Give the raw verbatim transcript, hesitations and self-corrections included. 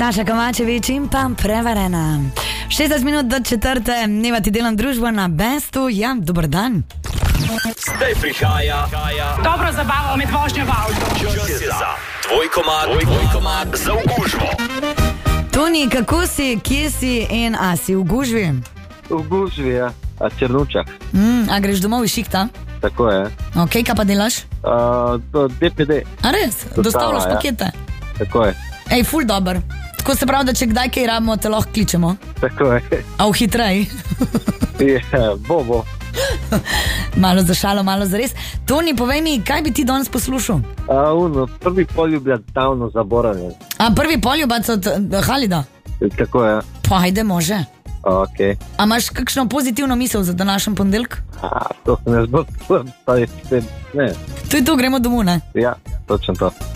Saša Kovačevič in pa Prevarena. šestnajst minut do četrte, dneva ti delam družbo na Bestu. Ja, dober dan. Zdaj prihaja dobro zabavo med vožnjo v avtu. Čas je za tvoj komad, tvoj komad za v gužvo. Toni, kako si, kje si in a si v gužvi? V gužvi, ja. A Črnučah. Mm, a greš domov iz šihta? Tako je. Ok, kaj pa delaš? Uh, to D P D. A res? Dostava, Dostavljaš ja. pakete? Tako je. Ej, ful dober. Tako se pravi, da če kdaj kaj rabimo, te lahko kličemo. Tako je. A v hitrej? Ja, bo, bo. Malo za šalo, malo za res. Toni, povej mi, kaj bi ti danes poslušal? Uh, uno, prvi poljubljac davno zaboravljen. A prvi poljubac od uh, Halida? Tako je. Pa ajde, može. Ok. A imaš kakšno pozitivno misel za današnji ponedeljek? A, to se ne zbog, to je, ne. To je to, gremo domov, ne? Ja, točno to.